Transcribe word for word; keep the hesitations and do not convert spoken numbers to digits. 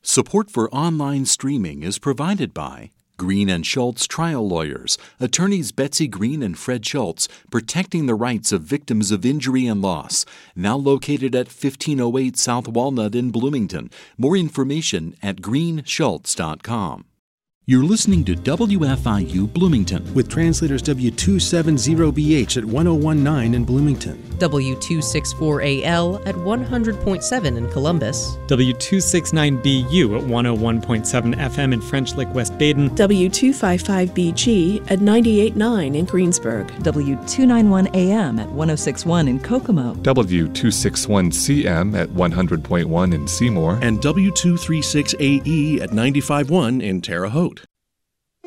Support for online streaming is provided by Green and Schultz Trial Lawyers, attorneys Betsy Green and Fred Schultz, protecting the rights of victims of injury and loss. Now located at fifteen oh eight South Walnut in Bloomington. More information at green schultz dot com. You're listening to W F I U Bloomington with translators W two seventy B H at one oh one nine in Bloomington, W two sixty-four A L at one hundred point seven in Columbus, W two sixty-nine B U at one oh one point seven F M in French Lick, West Baden, W two fifty-five B G at ninety-eight point nine in Greensburg, W two ninety-one A M at one oh six point one in Kokomo, W two sixty-one C M at one hundred point one in Seymour, and W two thirty-six A E at ninety-five point one in Terre Haute.